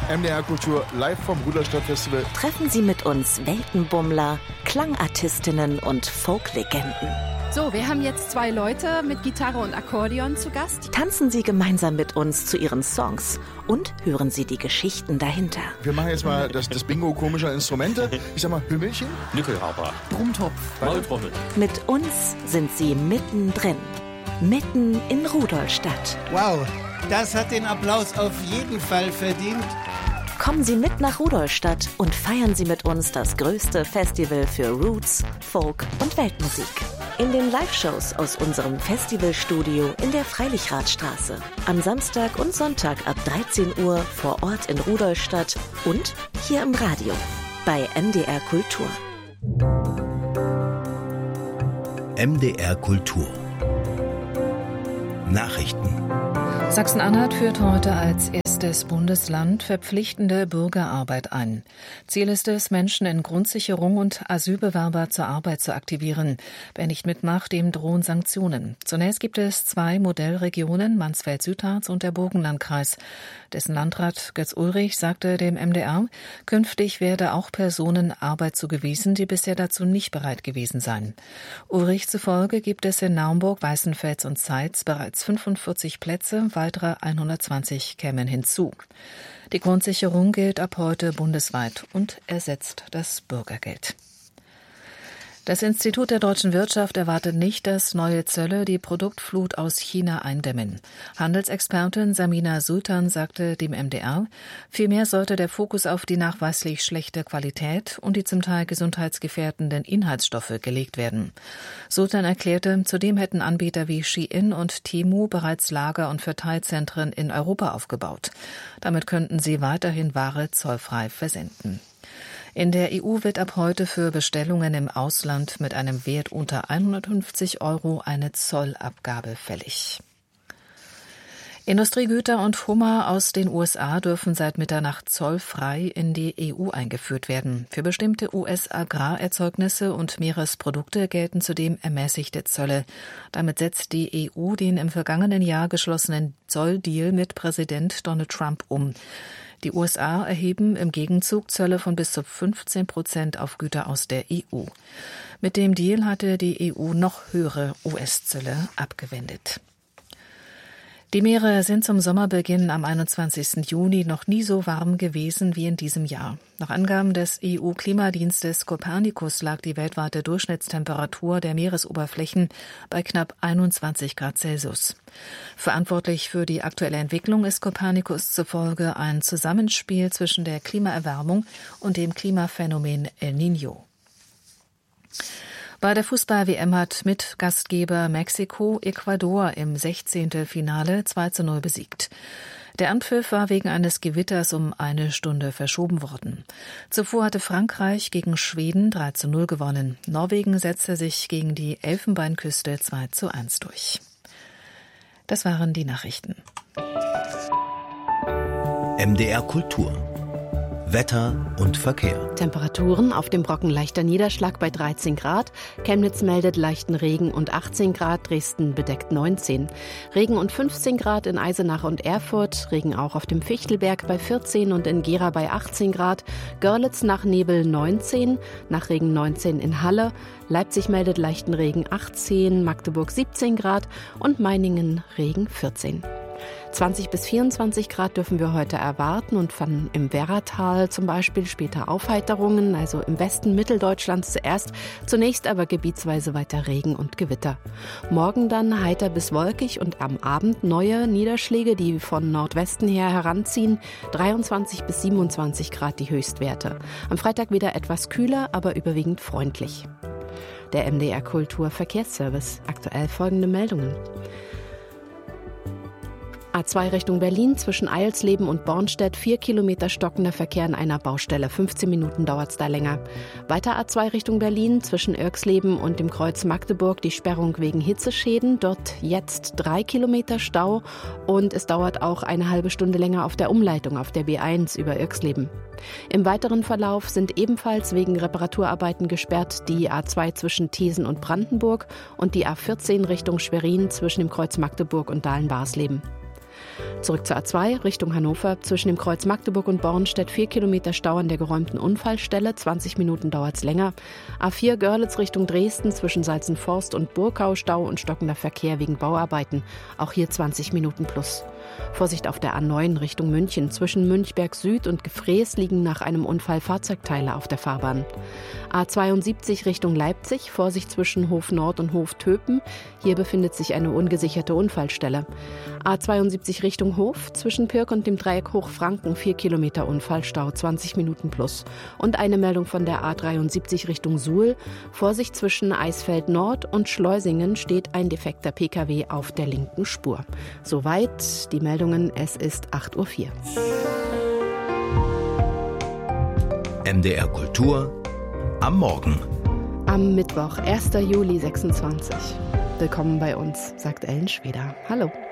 MDR Kultur live vom Rudolstadt Festival. Treffen Sie mit uns Weltenbummler, Klangartistinnen und Folklegenden. So, wir haben jetzt 2 Leute mit Gitarre und Akkordeon zu Gast. Tanzen Sie gemeinsam mit uns zu Ihren Songs und hören Sie die Geschichten dahinter. Wir machen jetzt mal das Bingo komischer Instrumente. Ich sag mal, Hümmelchen, Nickelharper, Brummtopf, Maultrommel. Mit uns sind Sie mittendrin. Mitten in Rudolstadt. Wow, das hat den Applaus auf jeden Fall verdient. Kommen Sie mit nach Rudolstadt und feiern Sie mit uns das größte Festival für Roots, Folk und Weltmusik. In den Live-Shows aus unserem Festivalstudio in der Freilichradstraße. Am Samstag und Sonntag ab 13 Uhr vor Ort in Rudolstadt und hier im Radio bei MDR Kultur. MDR Kultur. Nachrichten. Sachsen-Anhalt führt heute als erstes Bundesland verpflichtende Bürgerarbeit ein. Ziel ist es, Menschen in Grundsicherung und Asylbewerber zur Arbeit zu aktivieren. Wer nicht mitmacht, dem drohen Sanktionen. Zunächst gibt es 2 Modellregionen, Mansfeld-Südharz und der Burgenlandkreis. Dessen Landrat Götz Ulrich sagte dem MDR, künftig werde auch Personen Arbeit zugewiesen, die bisher dazu nicht bereit gewesen seien. Ulrich zufolge gibt es in Naumburg, Weißenfels und Zeitz bereits 45 Plätze, weitere 120 kämen hinzu. Die Grundsicherung gilt ab heute bundesweit und ersetzt das Bürgergeld. Das Institut der deutschen Wirtschaft erwartet nicht, dass neue Zölle die Produktflut aus China eindämmen. Handelsexpertin Samina Sultan sagte dem MDR, vielmehr sollte der Fokus auf die nachweislich schlechte Qualität und die zum Teil gesundheitsgefährdenden Inhaltsstoffe gelegt werden. Sultan erklärte, zudem hätten Anbieter wie Shein und Temu bereits Lager- und Verteilzentren in Europa aufgebaut. Damit könnten sie weiterhin Ware zollfrei versenden. In der EU wird ab heute für Bestellungen im Ausland mit einem Wert unter 150 € eine Zollabgabe fällig. Industriegüter und Hummer aus den USA dürfen seit Mitternacht zollfrei in die EU eingeführt werden. Für bestimmte US-Agrarerzeugnisse und Meeresprodukte gelten zudem ermäßigte Zölle. Damit setzt die EU den im vergangenen Jahr geschlossenen Zolldeal mit Präsident Donald Trump um. Die USA erheben im Gegenzug Zölle von bis zu 15% auf Güter aus der EU. Mit dem Deal hatte die EU noch höhere US-Zölle abgewendet. Die Meere sind zum Sommerbeginn am 21. Juni noch nie so warm gewesen wie in diesem Jahr. Nach Angaben des EU-Klimadienstes Copernicus lag die weltweite Durchschnittstemperatur der Meeresoberflächen bei knapp 21 Grad Celsius. Verantwortlich für die aktuelle Entwicklung ist Copernicus zufolge ein Zusammenspiel zwischen der Klimaerwärmung und dem Klimaphänomen El Niño. Bei der Fußball-WM hat Mitgastgeber Mexiko Ecuador im 16. Finale 2:0 besiegt. Der Anpfiff war wegen eines Gewitters um 1 Stunde verschoben worden. Zuvor hatte Frankreich gegen Schweden 3:0 gewonnen. Norwegen setzte sich gegen die Elfenbeinküste 2:1 durch. Das waren die Nachrichten. MDR Kultur. Wetter und Verkehr. Temperaturen auf dem Brocken leichter Niederschlag bei 13 Grad. Chemnitz meldet leichten Regen und 18 Grad. Dresden bedeckt 19. Regen und 15 Grad in Eisenach und Erfurt. Regen auch auf dem Fichtelberg bei 14 und in Gera bei 18 Grad. Görlitz nach Nebel 19. Nach Regen 19 in Halle. Leipzig meldet leichten Regen 18. Magdeburg 17 Grad und Meiningen Regen 14. 20 bis 24 Grad dürfen wir heute erwarten und von im Werratal zum Beispiel später Aufheiterungen, also im Westen Mitteldeutschlands zuerst, zunächst aber gebietsweise weiter Regen und Gewitter. Morgen dann heiter bis wolkig und am Abend neue Niederschläge, die von Nordwesten her heranziehen, 23 bis 27 Grad die Höchstwerte. Am Freitag wieder etwas kühler, aber überwiegend freundlich. Der MDR Kultur Verkehrsservice. Aktuell folgende Meldungen. A2 Richtung Berlin zwischen Eilsleben und Bornstedt 4 Kilometer stockender Verkehr in einer Baustelle. 15 Minuten dauert es da länger. Weiter A2 Richtung Berlin zwischen Irxleben und dem Kreuz Magdeburg die Sperrung wegen Hitzeschäden. Dort jetzt 3 Kilometer Stau und es dauert auch eine halbe Stunde länger auf der Umleitung auf der B1 über Irxleben. Im weiteren Verlauf sind ebenfalls wegen Reparaturarbeiten gesperrt die A2 zwischen Thesen und Brandenburg und die A14 Richtung Schwerin zwischen dem Kreuz Magdeburg und Dahlen-Barsleben. Zurück zur A2 Richtung Hannover. Zwischen dem Kreuz Magdeburg und Bornstedt 4 Kilometer Stau an der geräumten Unfallstelle. 20 Minuten dauert es länger. A4 Görlitz Richtung Dresden. Zwischen Salzenforst und Burkau Stau und stockender Verkehr wegen Bauarbeiten. Auch hier 20 Minuten plus. Vorsicht auf der A9 Richtung München. Zwischen Münchberg Süd und Gefrees liegen nach einem Unfall Fahrzeugteile auf der Fahrbahn. A72 Richtung Leipzig. Vorsicht zwischen Hof Nord und Hof Töpen. Hier befindet sich eine ungesicherte Unfallstelle. A72 Richtung Hof. Zwischen Pirk und dem Dreieck Hochfranken 4 Kilometer Unfallstau, 20 Minuten plus. Und eine Meldung von der A73 Richtung Suhl. Vorsicht zwischen Eisfeld Nord und Schleusingen steht ein defekter Pkw auf der linken Spur. Soweit die Meldungen. Es ist 8:04 Uhr. MDR Kultur am Morgen. Am Mittwoch, 1. Juli 26. Willkommen bei uns, sagt Ellen Schweder. Hallo.